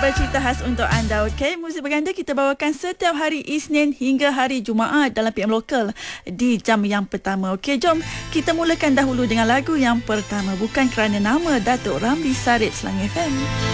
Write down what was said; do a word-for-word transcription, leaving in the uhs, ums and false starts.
membawa cerita khas untuk anda. Okey, muzik berganda kita bawakan setiap hari Isnin hingga hari Jumaat dalam P M Lokal di jam yang pertama. Okey, jom kita mulakan dahulu dengan lagu yang pertama. Bukan kerana nama Datuk Ramli Sarip, Selang F M.